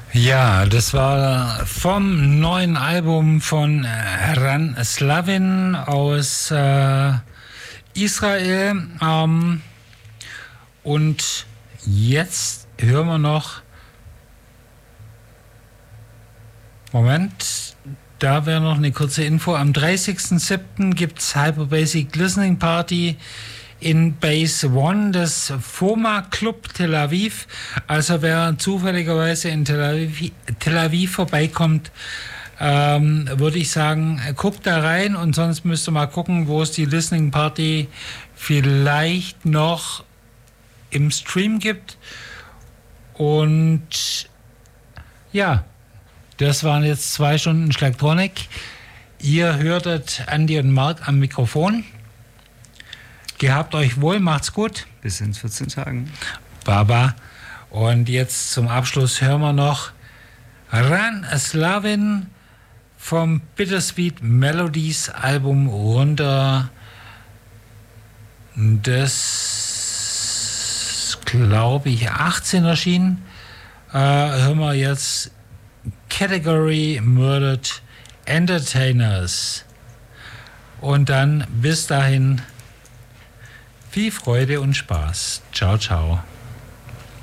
Ja, das war vom neuen Album von Ran Slavin aus Israel. Und jetzt hören wir noch. Moment, da wäre noch eine kurze Info. Am 30.07. gibt es Hyperbasic Listening Party in Base One des FOMA Club Tel Aviv. Also wer zufälligerweise in Tel Aviv vorbeikommt, würde ich sagen, guckt da rein und sonst müsst ihr mal gucken, wo es die Listening Party vielleicht noch im Stream gibt. Und ja, das waren jetzt 2 Stunden Schlagtronic. Ihr hörtet Andi und Marc am Mikrofon. Gehabt euch wohl, macht's gut. Bis in 14 Tagen. Baba. Und jetzt zum Abschluss hören wir noch Ran Slavin vom Bittersweet Melodies Album runter. Das, glaube ich, 18 erschienen. Hören wir jetzt Category Murdered Entertainers. Und dann bis dahin viel Freude und Spaß. Ciao, ciao.